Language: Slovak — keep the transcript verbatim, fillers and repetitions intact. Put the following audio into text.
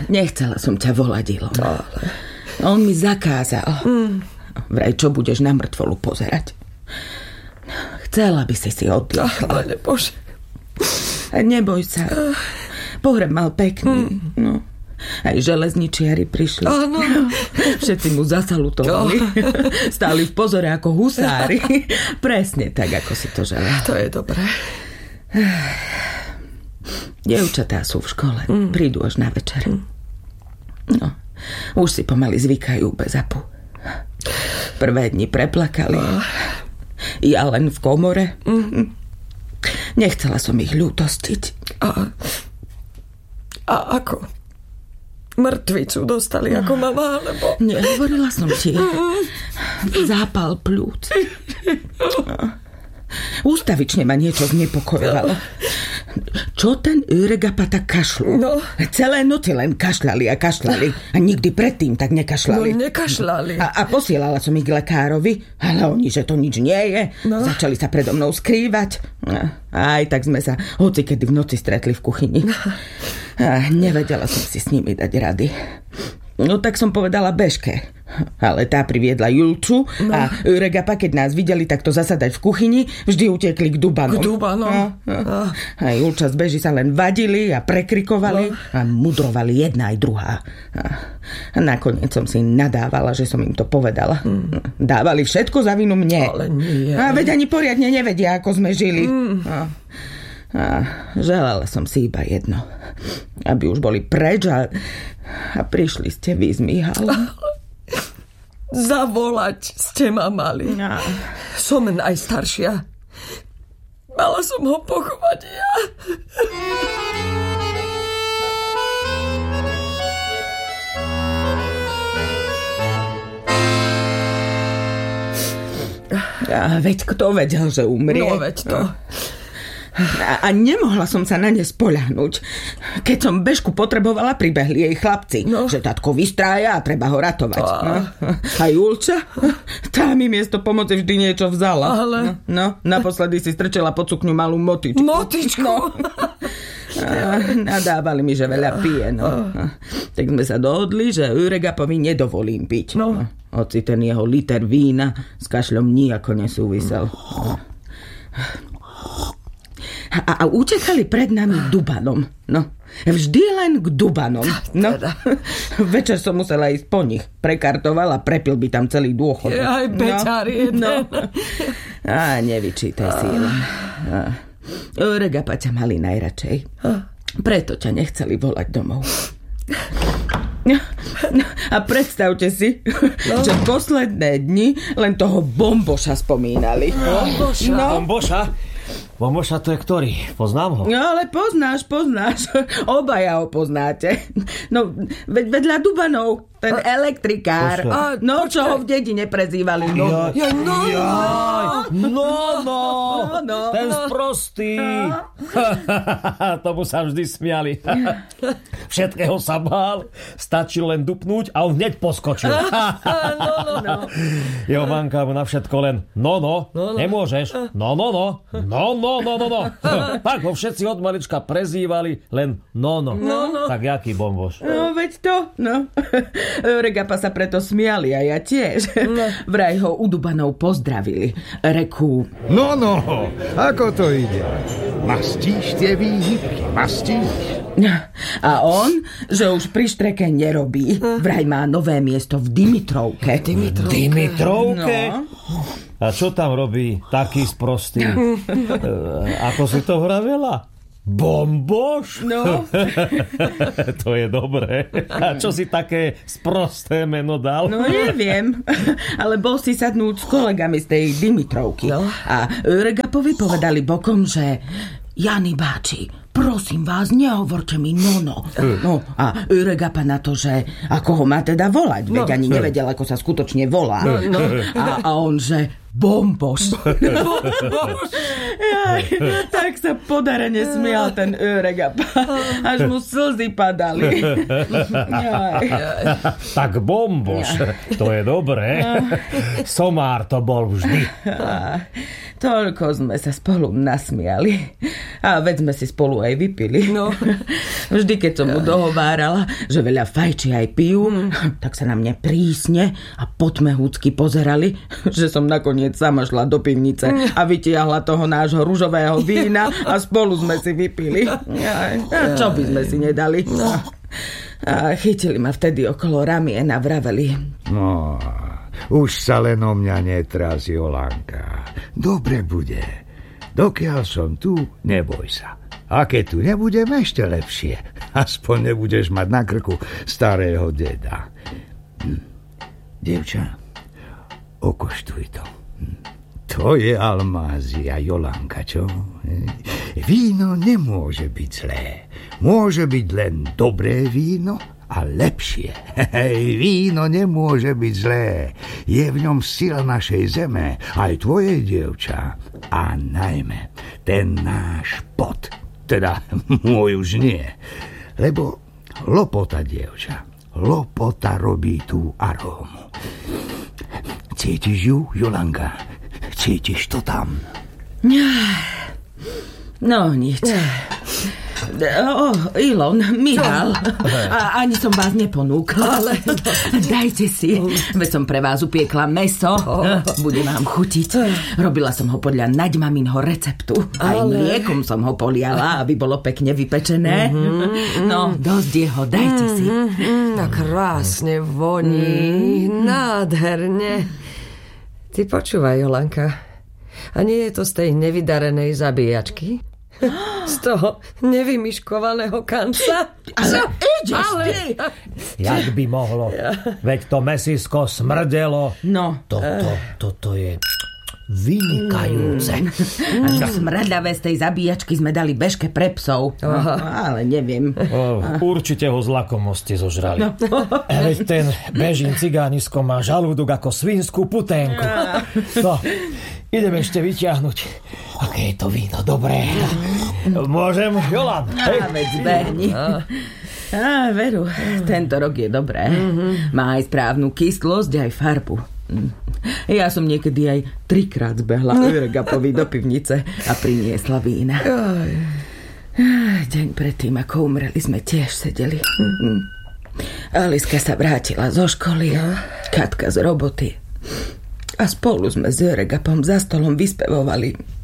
Nechcela som ťa volať, Ilona. Ale... On mi zakázal. Mm. Vraj, čo budeš na mŕtvolu pozerať. Chcela by si si oddychla. Ale bože. Neboj sa. Pohreb mal pekný. Mm. No. Aj železničiari prišli. Áno. Všetci mu zasalutovali. Stáli v pozore ako husári. Presne tak, ako si to želal. To je dobré. Dievčatá sú v škole. Mm. Prídu až na večer. Mm. No, už si pomaly zvykajú bez apu. Prvé dni preplakali. Oh. Ja len v komore. Mm. Nechcela som ich ľútostiť. A, a ako? Mŕtvicu dostali ako mama, alebo... Nehovorila som ti. Zápal pľúc. Ústavične ma niečo znepokojovalo. Čo ten Öregapa tak kašľú? No. Celé noci len kašľali a kašľali. A nikdy predtým tak nekašľali. No, nekašľali. A, a posielala som ich k lekárovi, ale oni, že to nič nie je. No. Začali sa predo mnou skrývať. Aj tak sme sa hocikedy v noci stretli v kuchyni. A nevedela som si s nimi dať rady. No tak som povedala Bežke. Ale tá priviedla Julču no. A Öregapa, keď nás videli takto zasadať v kuchyni, vždy utekli k Dubanom. K Dubanom. A, a, a Julča z Beži sa len vadili a prekrikovali no. A mudrovali jedna aj druhá. A, a nakoniec som si nadávala, že som im to povedala. Mm. Dávali všetko za vinu mne. Ale nie. A veď ani poriadne nevedia, ako sme žili. Mm. A, a želala som si iba jedno. Aby už boli preč a, a prišli ste vy s Mihalom. Zavolať ste ma mali. No. Som najstaršia. Mala som ho pochovať ja. A veď kto vedel, že umrie? No veď to. A, a nemohla som sa na ne spoľahnúť. Keď som Bežku potrebovala, pribehli jej chlapci. No. Že tatko vystrája a treba ho ratovať. A, no. A Julča? Tá mi miesto pomoci vždy niečo vzala. Ale... No, naposledy si strčela pod sukňu malú motičku. Motičku? No. A nadávali mi, že veľa pije. No. A tak sme sa dohodli, že Öregapovi nedovolím piť. No. No. Hoci ten jeho liter vína s kašľom nijako nesúvisel. No. A, a utekali pred nami Dubanom. No, vždy len k Dubanom. No, večer som musela ísť po nich. Prekartoval a prepil by tam celý dôchod. Aj beťar jeden. No. A nevyčítaj si len. Öregapa ťa mali najradšej. Preto ťa nechceli volať domov. A predstavte si, no. Že posledné dni len toho Bomboša spomínali. Bomboša? No. Bomboša? Bomboša to je ktorý? Poznám ho? No ale poznáš, poznáš. Obaja ho poznáte. No, ved, vedľa Dubanov. Ten elektrikár. A, no, čo ho v dedine prezývali. No, ja, no, ja, no, no, no, no, ten sprostý. Tomu sa vždy smiali. Všetkého sa bál. Stačil len dupnúť a on hneď poskočil. No, no, no. Jeho manka mu na všetko len no, no, no, no. Nemôžeš. No, no, no. No, no, no, no, no. Tak ho všetci od malička prezývali len no, no. No, no. Tak jaký Bomboš? No, veď to, no. Öregapa sa preto smiali a ja tiež. No. Vraj ho u Dubanov pozdravili. Rekú: No, no, ako to ide? Mastíš tie výhybky, mastíš? A on, že už pri štreke nerobí. Vraj má nové miesto v Dimitrovke. Dimitrovke? Dimitrovke? No. A čo tam robí taký sprostý? e, ako si to vravela? Bomboš? No. To je dobré. A čo si také sprosté meno dal? No neviem, ale bol si sadnúť s kolegami z tej Dimitrovky. No. A Öregapovi povedali bokom, že Jani báči, prosím vás, nehovorte mi nono. No a Öregapa na to, že ako ho má teda volať, veď no. Ani nevedel, ako sa skutočne volá. No, no. A, a on, že bomboš. Jaj, tak sa podarene smial ten Öreg, až mu slzy padali. Jaj. Tak bomboš, to je dobré. Somár to bol vždy. Toľko sme sa spolu nasmiali. A veď sme si spolu aj vypili. No. Vždy, keď som mu dohovárala, že veľa fajči aj pijú, mm. tak sa na mne prísne a potmehúcky pozerali, že som nakoniec sama šla do pivnice a vytiahla toho nášho ružového vína a spolu sme si vypili. A čo by sme si nedali? No. A chytili ma vtedy okolo ramien a vraveli: No, už sa len o mňa netrási, Jolanka. Dobre bude. Dokiaľ som tu, neboj sa. A keď tu nebudem, ešte lepšie. Aspoň nebudeš mať na krku starého deda. Hm. Dievča, okoštuj to. Hm. To je almázia, Jolanka, čo? Víno nemôže byť zlé. Môže byť len dobré víno a lepšie. Hej, víno nemôže byť zlé. Je v ňom sila našej zeme, aj tvoje, dievča. A najmä ten náš pot. Teda môj už nie. Lebo lopota, dievča, lopota robí tú arómu. Cítiš ju, Jolanka? Cítiš to tam? No, nič. O, Ilon, Michal, a ani som vás neponúkla. Ale... Dajte si, veď som pre vás upiekla mäso. Bude vám chutiť. Robila som ho podľa Naďmaminho receptu. Aj ale... mliekom som ho poliala, aby bolo pekne vypečené. Mm-hmm. No, dosť jeho, dajte si. Mm-hmm. A krásne voní, mm-hmm. nádherne. Ty počúvaj, Jolanka, a nie je to z tej nevydarenej zabíjačky? Z toho nevymyškovaného kanca? Ale ideš ale... ty! Jak by mohlo? Veď to mäsisko smrdelo. No. Toto, toto je vynikajúce. Mm. A to smradľavé z tej zabíjačky sme dali bežke pre psov. No, ale neviem. O, určite ho z lakomosti zožrali. No. Veď ten bežín cigánisko má žalúdok ako svinskú puténku. No, idem ešte vyťahnuť. Aké je to víno dobré. Môžem, Jolan? Á, veď zbehni. Á, veru, tento rok je dobré. Má aj správnu kyslosť, aj farbu. Ja som niekedy aj trikrát zbehla Öregapovi do pivnice a priniesla vína. Deň predtým, ako umreli, sme tiež sedeli. Aliska sa vrátila zo školy, Katka z roboty. A spolu sme s Öregapom za stolom vyspevovali